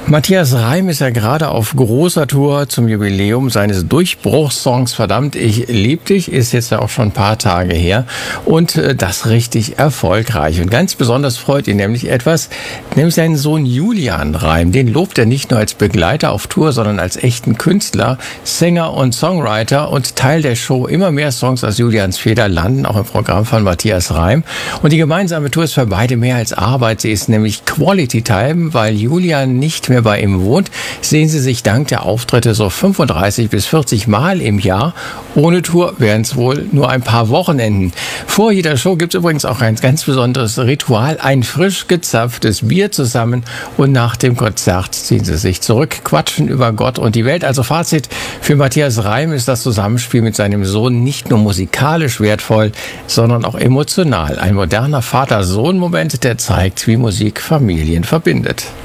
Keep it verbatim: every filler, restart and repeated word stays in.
Matthias Reim ist ja gerade auf großer Tour zum Jubiläum seines Durchbruchssongs Verdammt, ich lieb dich, ist jetzt ja auch schon ein paar Tage her und äh, das richtig erfolgreich. Und ganz besonders freut ihn nämlich etwas, nämlich seinen Sohn Julian Reim. Den lobt er nicht nur als Begleiter auf Tour, sondern als echten Künstler, Sänger und Songwriter und Teil der Show. Immer mehr Songs aus Julians Feder landen auch im Programm von Matthias Reim. Und die gemeinsame Tour ist für beide mehr als Arbeit. Sie ist nämlich Quality Time, weil Julian nicht mehr bei ihm wohnt, sehen sie sich dank der Auftritte so fünfunddreißig bis vierzig Mal im Jahr. Ohne Tour wären es wohl nur ein paar Wochenenden. Vor jeder Show gibt es übrigens auch ein ganz besonderes Ritual, ein frisch gezapftes Bier zusammen und nach dem Konzert ziehen sie sich zurück, quatschen über Gott und die Welt. Also Fazit, für Matthias Reim ist das Zusammenspiel mit seinem Sohn nicht nur musikalisch wertvoll, sondern auch emotional. Ein moderner Vater-Sohn-Moment, der zeigt, wie Musik Familien verbindet.